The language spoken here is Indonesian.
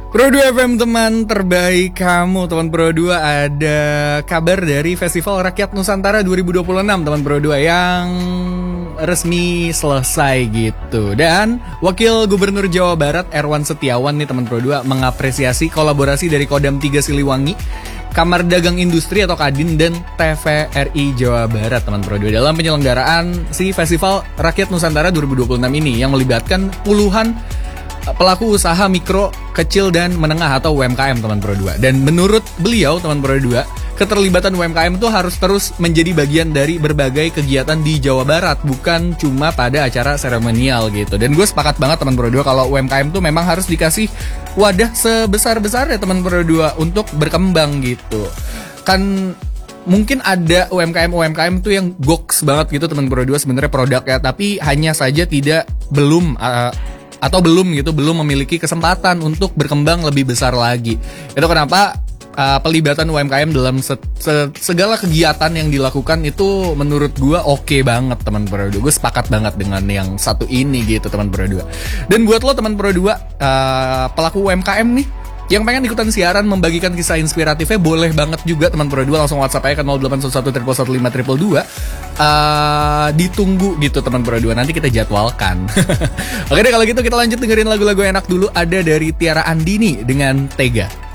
Pro 2 FM teman terbaik kamu, teman Pro 2, ada kabar dari Festival Rakyat Nusantara 2026 teman Pro 2 yang resmi selesai gitu. Dan Wakil Gubernur Jawa Barat Erwan Setiawan nih teman Pro 2 mengapresiasi kolaborasi dari Kodam 3 Siliwangi, Kamar Dagang Industri atau Kadin, dan TVRI Jawa Barat teman Pro 2 dalam penyelenggaraan si Festival Rakyat Nusantara 2026 ini yang melibatkan puluhan pelaku usaha mikro, kecil, dan menengah atau UMKM teman Pro 2. Dan menurut beliau teman Pro 2, keterlibatan UMKM itu harus terus menjadi bagian dari berbagai kegiatan di Jawa Barat, bukan cuma pada acara seremonial gitu. Dan gue sepakat banget teman Pro 2 kalau UMKM tuh memang harus dikasih wadah sebesar-besarnya teman Pro 2 untuk berkembang gitu. Kan mungkin ada UMKM tuh yang goks banget gitu teman Pro 2 sebenarnya produknya, tapi hanya saja belum memiliki kesempatan untuk berkembang lebih besar lagi. Itu kenapa pelibatan UMKM dalam segala kegiatan yang dilakukan itu menurut gue oke banget teman Pro 2. Gue sepakat banget dengan yang satu ini gitu teman Pro 2. Dan buat lo teman Pro 2, pelaku UMKM nih yang pengen ikutan siaran membagikan kisah inspiratifnya, boleh banget juga teman Pro 2, langsung WhatsApp aja ke 0811 ditunggu gitu teman Pro 2, nanti kita jadwalkan. Oke deh kalau gitu kita lanjut dengerin lagu-lagu enak dulu. Ada dari Tiara Andini dengan Tega.